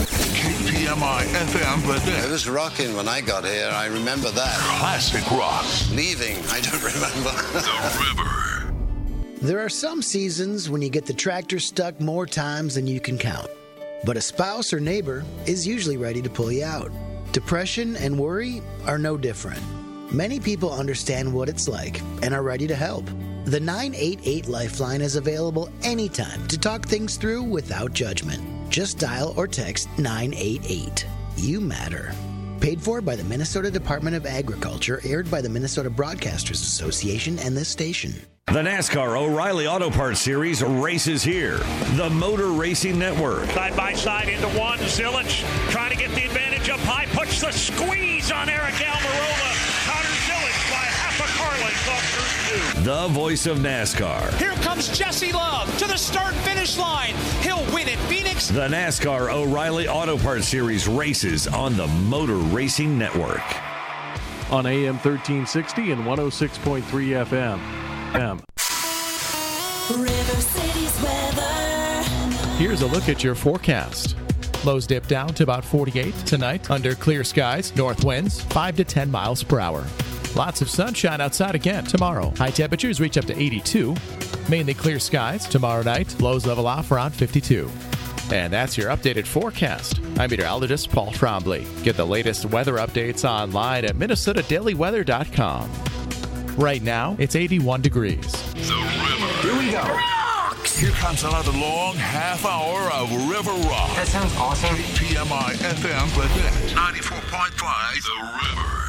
KPMI FM presents. It was rocking when I got here. I remember that. Classic rock. Leaving, I don't remember. The River. There are some seasons when you get the tractor stuck more times than you can count. But a spouse or neighbor is usually ready to pull you out. Depression and worry are no different. Many people understand what it's like and are ready to help. The 988 Lifeline is available anytime to talk things through without judgment. Just dial or text 988. You matter. Paid for by the Minnesota Department of Agriculture, aired by the Minnesota Broadcasters Association and this station. The NASCAR O'Reilly Auto Parts Series races here. The Motor Racing Network. Side by side into one. Zilich trying to get the advantage up high. Puts the squeeze on Eric Almirola. Connor Zilich by half a car length off turn 2. The voice of NASCAR. Here comes Jesse Love to the start-finish line. He'll win at Phoenix. The NASCAR O'Reilly Auto Parts Series races on the Motor Racing Network. On AM 1360 and 106.3 FM. River City's weather. Here's a look at your forecast. Lows dip down to about 48 tonight under clear skies. North winds 5 to 10 miles per hour. Lots of sunshine outside again tomorrow. High temperatures reach up to 82. Mainly clear skies tomorrow night. Lows level off around 52. And that's your updated forecast. I'm meteorologist Paul Trombley. Get the latest weather updates online at minnesotadailyweather.com. Right now, it's 81 degrees. The River. Here we go. Rocks! Here comes another long half hour of River Rock. That sounds awesome. KPMI FM presents 94.5 The River.